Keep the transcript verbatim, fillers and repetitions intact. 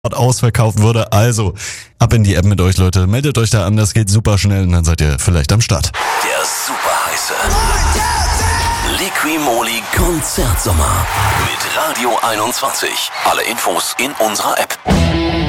ausverkauft wurde. Also ab in die App mit euch, Leute. Meldet euch da an, das geht super schnell und dann seid ihr vielleicht am Start. Der super heiße Liqui-Moly Konzertsommer mit Radio einundzwanzig. Alle Infos in unserer App.